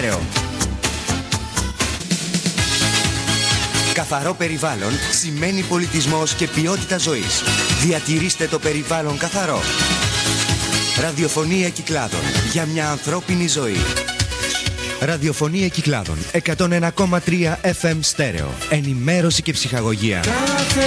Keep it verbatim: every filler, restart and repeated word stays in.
Στέρεο. Καθαρό περιβάλλον σημαίνει πολιτισμός και ποιότητα ζωής. Διατηρήστε το περιβάλλον καθαρό. Ραδιοφωνία Κυκλάδων, για μια ανθρώπινη ζωή. Ραδιοφωνία Κυκλάδων, εκατόν ένα κόμμα τρία εφ εμ Στέρεο. Ενημέρωση και ψυχαγωγία.